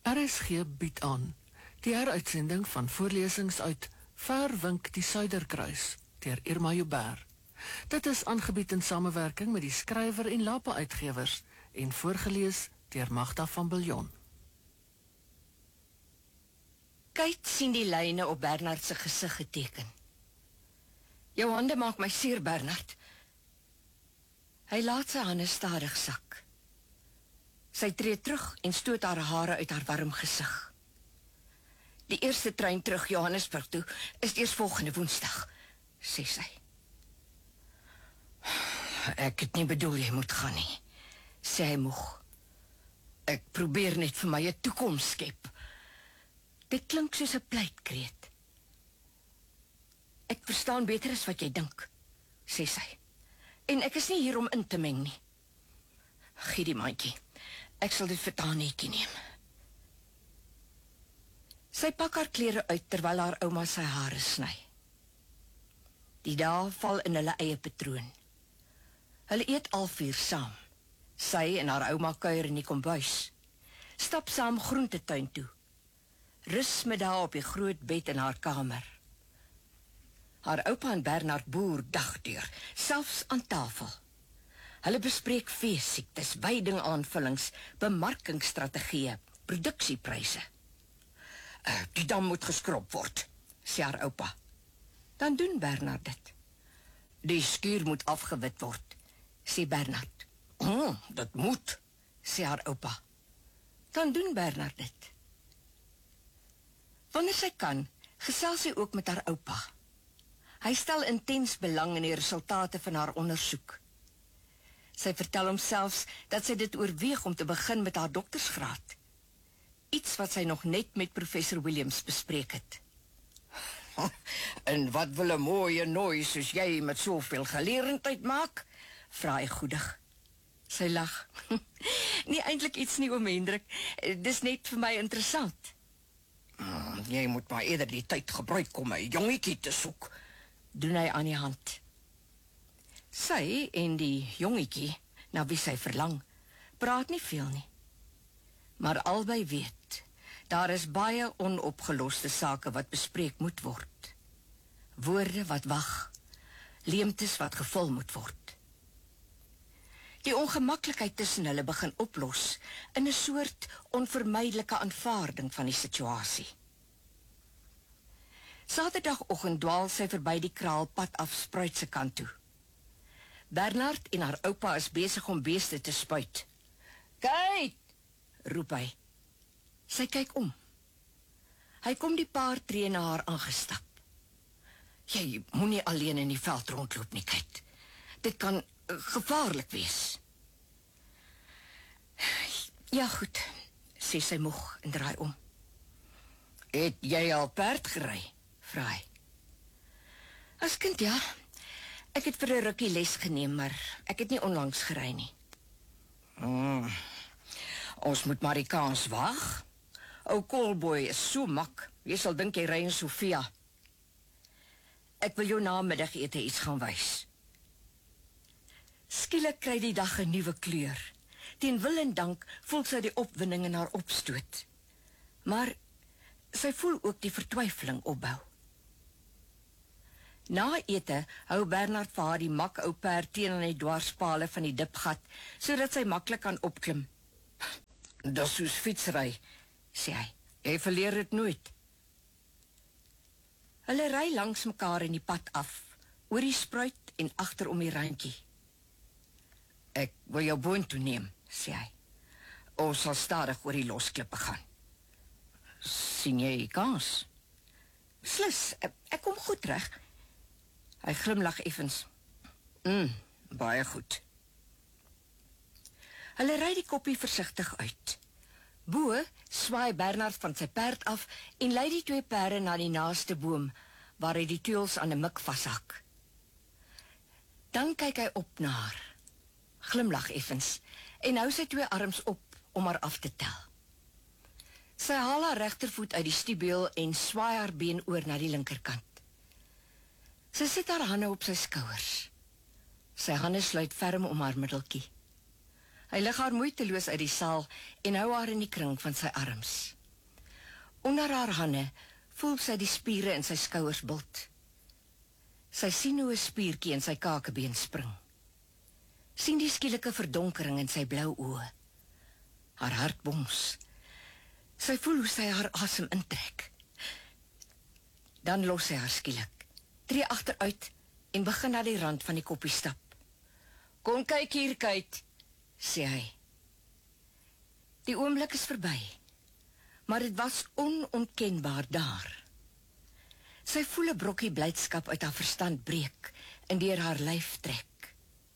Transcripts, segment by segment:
RSG bied aan die heruitsending van voorlesings uit Verwink die Suiderkruis deur Irma Joubert. Dit is aangebied in samewerking met die skrywer en Lapa Uitgewers en voorgelees deur Magda van Biljon. Kate sien die lyne op Bernard se gesig geteken. Jou hande maak my seer, Bernard. Hy laat sy hande stadig sak. Sy tree terug en stoot haar hare uit haar warm gesig. Die eerste trein terug Johannesburg toe is eers volgende Woensdag, sê sy. Ek het nie bedoel jy moet gaan nie, sê hy moeg. Ek probeer net vir my 'n toekoms skep. Dit klink soos 'n pleitkreet. Ek verstaan beter as wat jy dink, sê sy. En ek is nie hier om in te meng nie. Gee die mandjie. Ek sal dit vir Tanetjie neem. Sy pak haar klere uit terwyl haar ouma sy hare sny. Die dae val in hulle eie patroon. Hulle eet al 4 saam. Sy en haar ouma kuier in die kombuis. Stap saam groentetuin toe. Rus met haar op die groot bed in haar kamer. Haar oupa en Bernard boer dagdeur, selfs aan tafel. Hulle bespreek veesiektes, weidingaanvullings, bemarkingsstrategieë, produksiepryse. Die dam moet geskrob word, sê haar oupa. Dan doen Bernard dit. Die skuur moet afgewit word, sê Bernard. Dat moet, sê haar oupa. Dan doen Bernard dit. Wanneer sy kan, gesels sy ook met haar oupa. Hy stel intens belang in die resultate van haar ondersoek. Sy vertel hom selfs dat sy dit oorweeg om te begin met haar doktersgraad. Iets wat sy nog net met professor Williams bespreek het. En wat wil 'n mooie nooi soos jy met soveel geleerdheid maak? Vra hy goedig. Sy lag. Nie eintlik iets nie, oom Hendrik. Dis net vir my interessant. Jy moet maar eerder die tyd gebruik om 'n jongetjie te soek, doen hy aan die hand. Sy en die jongetjie, na wie sy verlang, praat nie veel nie. Maar albei weet, daar is baie onopgeloste sake wat bespreek moet word. Woorde wat wag, leemtes wat gevul moet word. Die ongemaklikheid tussen hulle begin oplos in 'n soort onvermydelike aanvaarding van die situasie. Saterdagoggend dwaal sy verby die kraalpad af Spruit se kant toe. Bernard en haar oupa is besig om beeste te spuit. "Kyk!" roep hy. Sy kyk om. Hy kom die paar tree na haar aangestap. "Jy moenie alleen in die veld rondloop nie, Kate. Dit kan gevaarlik wees." "Ja, goed," sê sy moeg en draai om. "Het jy al perd gery?" vra hy. "As kind, ja. Ek het vir 'n rukkie les geneem, maar ek het nie onlangs gery nie." Ons moet maar die kans wag. Ou Kolboy is so mak. Jy sal dink jy ry in Sofia. Ek wil jou namiddagete iets gaan wys. Skielik kry die dag 'n nuwe kleur. Teen wil en dank voel sy die opwinding in haar opstoot. Maar sy voel ook die vertwyfeling opbou. Na ete hou Bernard vir haar die mak ou perd teen aan die dwarspale van die dipgat, sodat sy maklik kan opklim. "Dis soos fietsry," sê hy. "Jy verleer dit nooit." Hulle ry langs mekaar in die pad af, oor die Spruit en agter om die randjie. "Ek wil jou boontoe neem," sê hy. "Ons sal stadig oor die losklippe gaan." "Sien jy kans?" "Beslis, ek kom goed reg." Hy glimlag effens. Baie goed." Hulle ry die koppie versigtig uit. Bo swaai Bernard van sy perd af en lei die 2 perde na die naaste boom, waar hy die teels aan 'n mik vashak. Dan kyk hy op na haar, glimlag effens, en hou sy 2 arms op om haar af te tel. Sy haal haar regtervoet uit die stiebeel en swaai haar been oor na die linkerkant. Sy sit haar hande op sy skouers. Sy hande sluit ferm om haar middeltjie. Hy lig haar moeiteloos uit die saal en hou haar in die kring van sy arms. Onder haar hande voel sy die spiere in sy skouers bult. Sy sien hoe 'n spiertjie in sy kakebeen spring. Sien die skielike verdonkering in sy blou oë. Haar hart bons. Sy voel hoe sy haar asem intrek. Dan los sy haar skielik, tree agteruit en begin na die rand van die koppie stap. Kom kyk hier, Kate, sê hy. Die oomblik is verby, maar dit was onontkenbaar daar. Sy voel 'n brokkie blydskap uit haar verstand breek en deur haar lyf trek.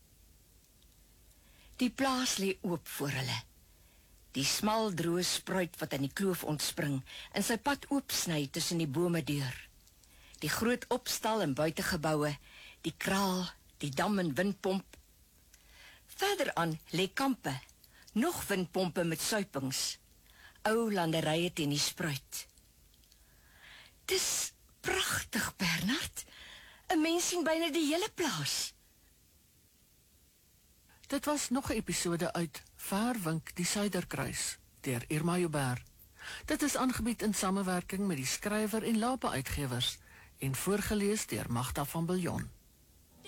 Die plaas lê oop voor hulle. Die smal droë spruit wat in die kloof ontspring en sy pad oopsny tussen die bome deur. Die groot opstal en buitegeboue, die kraal, die dam en windpomp. Verder aan lê kampe, nog windpompe met suipings, ou landerye teen die spruit. Dis pragtig, Bernard. 'n Mens sien byna die hele plaas. Dit was nog 'n episode uit Verwink die Suiderkruis deur Irma Joubert. Dit is aangebied in samewerking met die skrywer en Lapa Uitgewers en voorgeles deur Magda van Biljon.